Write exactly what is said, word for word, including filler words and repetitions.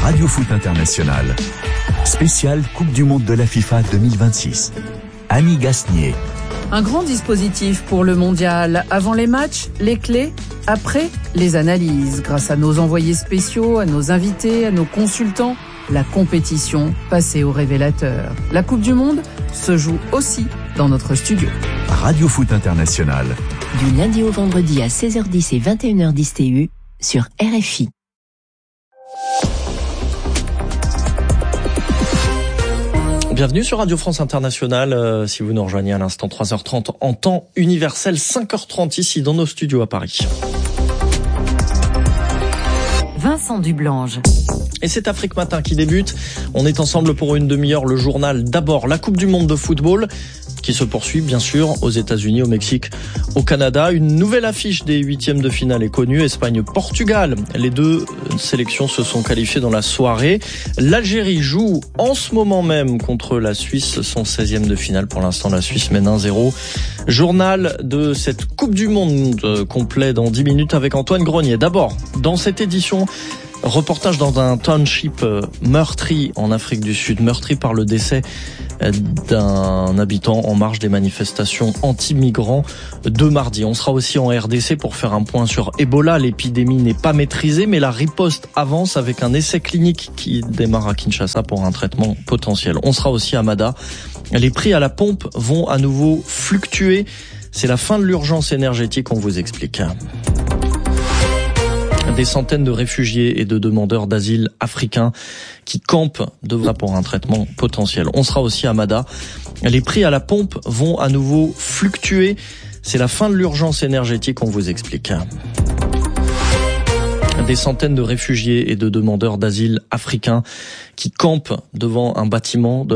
Radio Foot International. Spécial Coupe du Monde de la FIFA deux mille vingt-six. Annie Gasnier. Un grand dispositif pour le mondial. Avant les matchs, les clés. Après, les analyses. Grâce à nos envoyés spéciaux, à nos invités, à nos consultants, la compétition passée au révélateur. La Coupe du Monde se joue aussi dans notre studio. Radio Foot International. Du lundi au vendredi à seize heures dix et vingt et une heures dix T U sur R F I. Bienvenue sur Radio France Internationale, euh, si vous nous rejoignez à l'instant, trois heures trente en temps universel, cinq heures trente ici dans nos studios à Paris. Vincent Dublange. Et c'est Afrique Matin qui débute. On est ensemble pour une demi-heure. Le journal, d'abord la Coupe du Monde de football qui se poursuit bien sûr aux États-Unis, au Mexique, au Canada. Une nouvelle affiche des huitièmes de finale est connue. Espagne-Portugal. Les deux sélections se sont qualifiées dans la soirée. L'Algérie joue en ce moment même contre la Suisse, son seizième de finale. Pour l'instant, la Suisse mène un zéro. Journal de cette Coupe du Monde complet dans dix minutes avec Antoine Grenier. D'abord, dans cette édition, reportage dans un township meurtri en Afrique du Sud, meurtri par le décès d'un habitant en marge des manifestations anti-migrants de mardi. On sera aussi en R D C pour faire un point sur Ebola. L'épidémie n'est pas maîtrisée, mais la riposte avance avec un essai clinique qui démarre à Kinshasa pour un traitement potentiel. On sera aussi à Mada. Les prix à la pompe vont à nouveau fluctuer. C'est la fin de l'urgence énergétique, on vous explique. Des centaines de réfugiés et de demandeurs d'asile africains qui campent devant pour un traitement potentiel. On sera aussi à Mada. Les prix à la pompe vont à nouveau fluctuer. C'est la fin de l'urgence énergétique, on vous explique. Des centaines de réfugiés et de demandeurs d'asile africains qui campent devant un bâtiment de